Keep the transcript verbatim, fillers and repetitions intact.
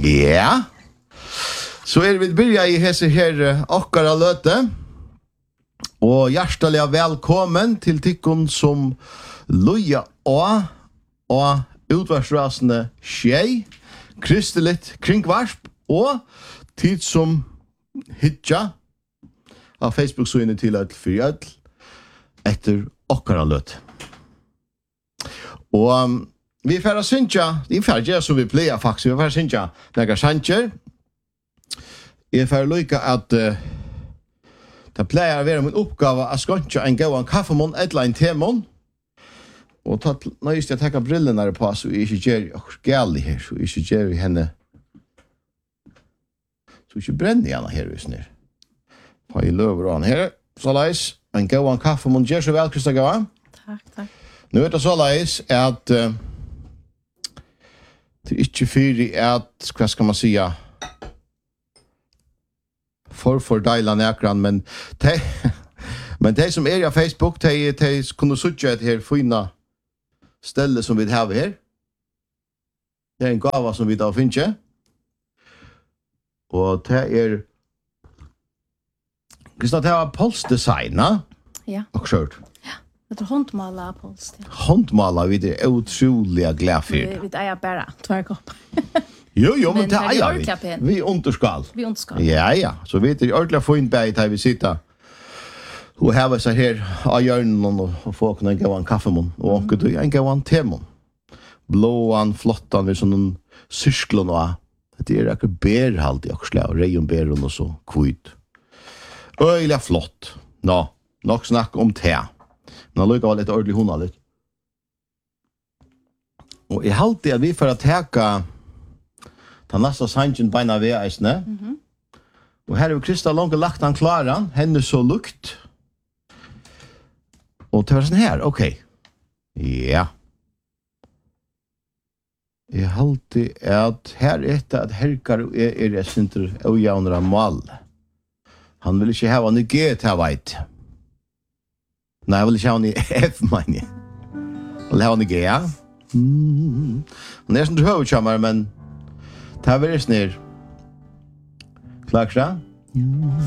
Ja. Så er vi börja i hese her okkara løte. Og hjertelig velkommen til tikkun som Luja og og utvarsrasende Skjei, kristeligt kringvarsp og tid som hitja av Facebook-søgene til et fyrjødl etter okkara løte. Og um, vi er ferdig å synge, det er ferdig som vi pleier faktisk, vi er ferdig å synge nægge sanger. Jeg er ferdig å lykke at uh, det pleier å være min oppgave å skjønne en gau en kaffemån, et eller annet temon. Og ta, nå just jeg tenker brillene på, så jeg ikke gjør jeg gærlig her, så jeg ikke gjør henne, så jeg ikke brenner henne her, hvis nere. Ta i løver han her, så leis, en gau en kaffemån, gjør så vel, Krista Gaua. Takk, takk. Nu er det så leis at uh, det er ikke fyrig at, hva skal man sige, for fordeila nekran, men de, men de som er i Facebook, de, de kunne suttje et her fina stelle som vi har her. Det er en gava som vi da finner. Og det er Kristian, det var polsdesigna. Ja. Og skjørt. Det er håndmala pols. Håndmala, vi er utrolig glad for. Vi, vi eier bare tverkopp. Jo, jo, men, Men det det er eier vi. ordentlig pen. Vi underskal. Vi underskal. Ja, ja. Så vi er ordentlig fint bæg til vi sitter og hever seg her av hjørnen og, og få kunne gå en kaffemån og åker du en gå en temon. Blåan, flottan, vi sånn syrsklon og det er akkur bærhalt i akkurslega, reion bæron og så kvitt. Øyla flott. Nå, nok snakk om te. Nå lukka var litt ordentlig hona litt. Og jeg halte at vi for å teka ta nasta sangen beina ved eisne. Mm -hmm. Og her er jo Krista langt lagt han klara, henne så lukt. Og det var sånn her, ok. Ja. Jeg halte at her etter at herkar er, er jeg sinter og jaunra mal. Han vil ikke hava ni G til veit. Nei, jeg vil ikke hava ni F, man. Jeg vil hava ni G, ja. Mm. Det er som du høver, men det er veldig snir. Klart, ja?